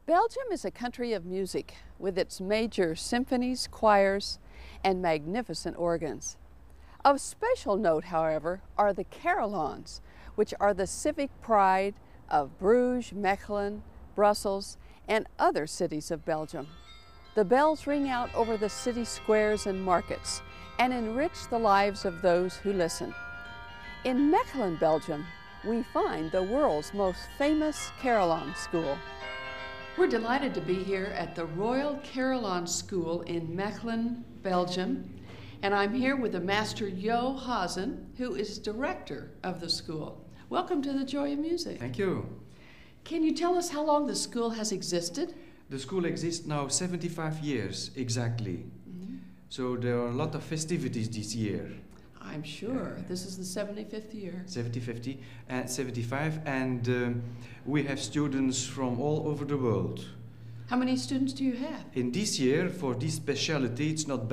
Belgium is a country of music with its major symphonies, choirs, and magnificent organs. Of special note, however, are the carillons, which are the civic pride of Bruges, Mechelen, Brussels, and other cities of Belgium. The bells ring out over the city squares and markets and enrich the lives of those who listen. In Mechelen, Belgium, we find the world's most famous carillon school. We're delighted to be here at the Royal Carillon School in Mechelen, Belgium, and I'm here with the Master Jo Hazen, who is director of the school. Welcome to the Joy of Music. Thank you. Can you tell us how long the school has existed? The school exists now 75 years exactly. So there are a lot of festivities this year. I'm sure. This is the 75th year. 75, and we have students from all over the world. How many students do you have? In this year, for this specialty, it's not